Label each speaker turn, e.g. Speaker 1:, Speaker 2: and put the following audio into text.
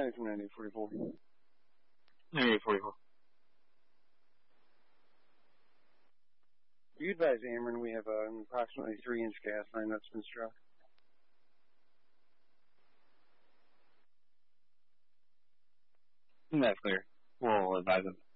Speaker 1: County from 9844.
Speaker 2: 9844.
Speaker 1: You advise Ameren we have an approximately 3-inch gas line that's been struck.
Speaker 2: That's clear. We'll advise them.